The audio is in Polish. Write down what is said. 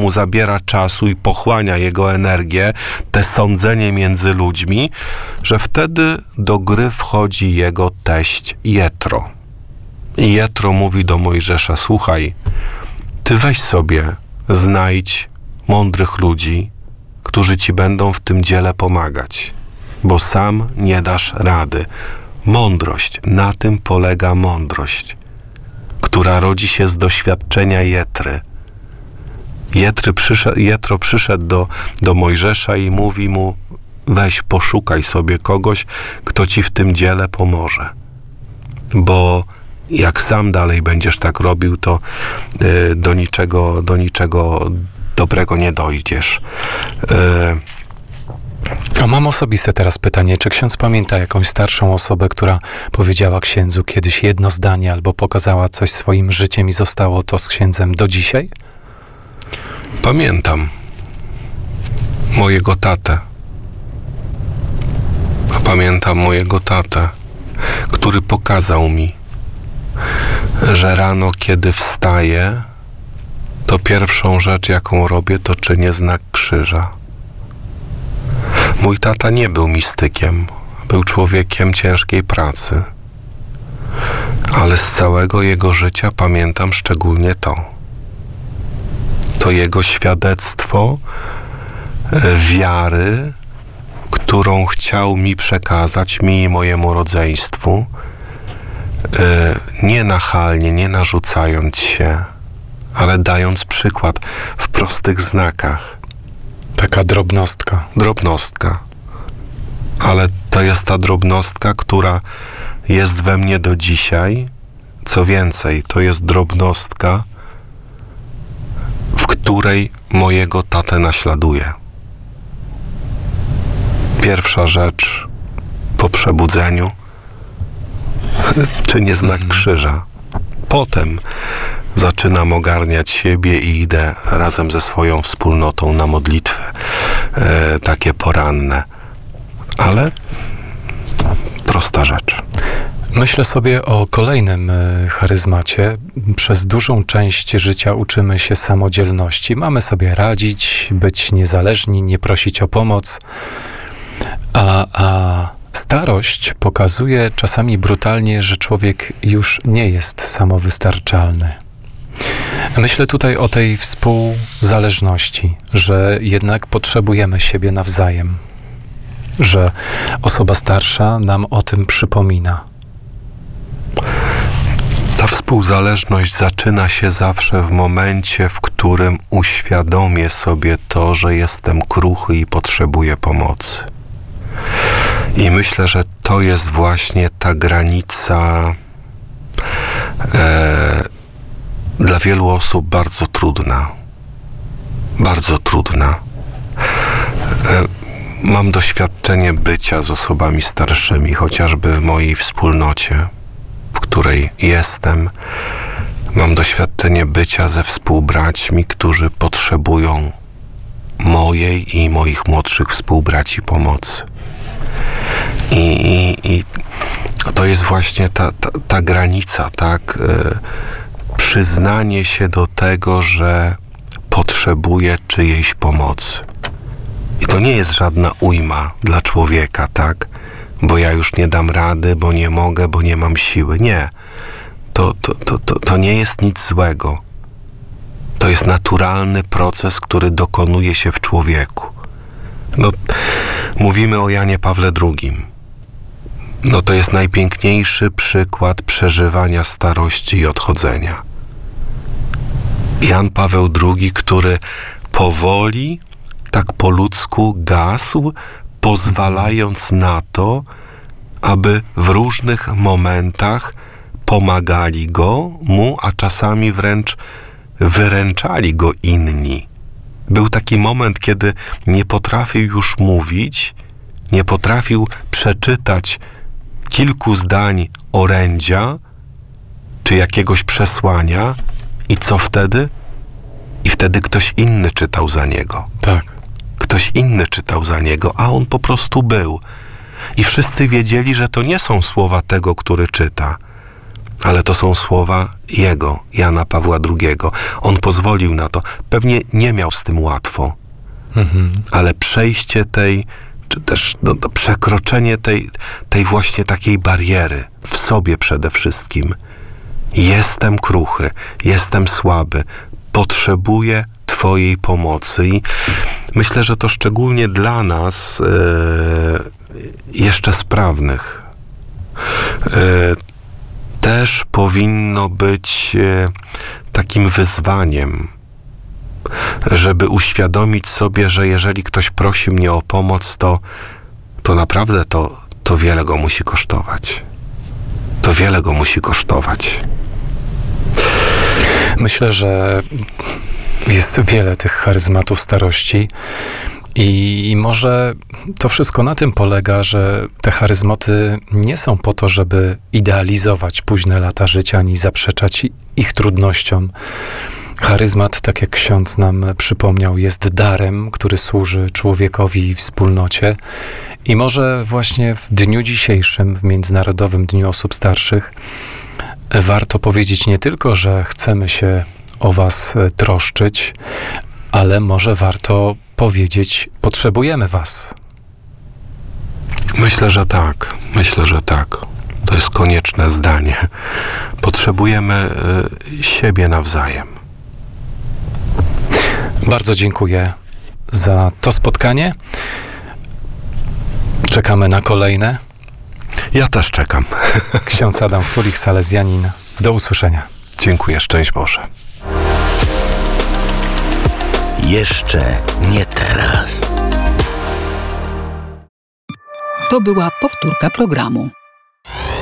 mu zabiera czasu i pochłania jego energię, te sądzenie między ludźmi, że wtedy do gry wchodzi jego teść Jetro. I Jetro mówi do Mojżesza: słuchaj, ty weź sobie, znajdź mądrych ludzi, którzy ci będą w tym dziele pomagać, bo sam nie dasz rady. Mądrość, na tym polega mądrość, która rodzi się z doświadczenia Jetry. Jetro przyszedł do Mojżesza i mówi mu: weź, poszukaj sobie kogoś, kto ci w tym dziele pomoże. Bo jak sam dalej będziesz tak robił, to do niczego dobrego nie dojdziesz. A mam osobiste teraz pytanie. Czy ksiądz pamięta jakąś starszą osobę, która powiedziała księdzu kiedyś jedno zdanie albo pokazała coś swoim życiem i zostało to z księdzem do dzisiaj? Pamiętam mojego tatę. Pamiętam mojego tatę, który pokazał mi, że rano, kiedy wstaję, to pierwszą rzecz, jaką robię, to czynię znak krzyża. Mój tata nie był mistykiem, był człowiekiem ciężkiej pracy, ale z całego jego życia pamiętam szczególnie to. To jego świadectwo wiary, którą chciał mi przekazać, mi i mojemu rodzeństwu, nie nachalnie, nie narzucając się, ale dając przykład w prostych znakach. Taka drobnostka. Drobnostka. Ale to jest ta drobnostka, która jest we mnie do dzisiaj. Co więcej, to jest drobnostka, w której mojego tatę naśladuję. Pierwsza rzecz po przebudzeniu czynię znak krzyża. Potem zaczynam ogarniać siebie i idę razem ze swoją wspólnotą na modlitwy takie poranne. Ale prosta rzecz. Myślę sobie o kolejnym charyzmacie. Przez dużą część życia uczymy się samodzielności. Mamy sobie radzić, być niezależni, nie prosić o pomoc. A starość pokazuje czasami brutalnie, że człowiek już nie jest samowystarczalny. Myślę tutaj o tej współzależności, że jednak potrzebujemy siebie nawzajem, że osoba starsza nam o tym przypomina. Ta współzależność zaczyna się zawsze w momencie, w którym uświadomię sobie to, że jestem kruchy i potrzebuję pomocy. I myślę, że to jest właśnie ta granica dla wielu osób bardzo trudna. Bardzo trudna. Mam doświadczenie bycia z osobami starszymi, chociażby w mojej wspólnocie, w której jestem. Mam doświadczenie bycia ze współbraćmi, którzy potrzebują mojej i moich młodszych współbraci pomocy. I to jest właśnie ta granica, tak? Przyznanie się do tego, że potrzebuję czyjejś pomocy. I to nie jest żadna ujma dla człowieka, tak? Bo ja już nie dam rady, bo nie mogę, bo nie mam siły. Nie. To nie jest nic złego. To jest naturalny proces, który dokonuje się w człowieku. Mówimy o Janie Pawle II. To jest najpiękniejszy przykład przeżywania starości i odchodzenia. Jan Paweł II, który powoli, tak po ludzku gasł, pozwalając na to, aby w różnych momentach pomagali mu, a czasami wręcz wyręczali go inni. Był taki moment, kiedy nie potrafił już mówić, nie potrafił przeczytać kilku zdań orędzia czy jakiegoś przesłania i co wtedy? I wtedy ktoś inny czytał za niego. Tak. Ktoś inny czytał za niego, a on po prostu był. I wszyscy wiedzieli, że to nie są słowa tego, który czyta, Ale to są słowa jego, Jana Pawła II. On pozwolił na to. Pewnie nie miał z tym łatwo, ale przejście tej, czy też przekroczenie tej właśnie takiej bariery w sobie przede wszystkim. Jestem kruchy, jestem słaby, potrzebuję Twojej pomocy. I myślę, że to szczególnie dla nas jeszcze sprawnych też powinno być takim wyzwaniem, żeby uświadomić sobie, że jeżeli ktoś prosi mnie o pomoc, to naprawdę to wiele go musi kosztować. To wiele go musi kosztować. Myślę, że jest wiele tych charyzmatów starości i może to wszystko na tym polega, że te charyzmaty nie są po to, żeby idealizować późne lata życia, ani zaprzeczać ich trudnościom. Charyzmat, tak jak ksiądz nam przypomniał, jest darem, który służy człowiekowi i wspólnocie. I może właśnie w dniu dzisiejszym, w Międzynarodowym Dniu Osób Starszych, warto powiedzieć nie tylko, że chcemy się o was troszczyć, ale może warto powiedzieć, potrzebujemy was. Myślę, że tak. Myślę, że tak. To jest konieczne zdanie. Potrzebujemy siebie nawzajem. Bardzo dziękuję za to spotkanie. Czekamy na kolejne. Ja też czekam. Ksiądz Adam Wtulik, salezjanin. Do usłyszenia. Dziękuję, szczęść Boże. Jeszcze nie teraz. To była powtórka programu.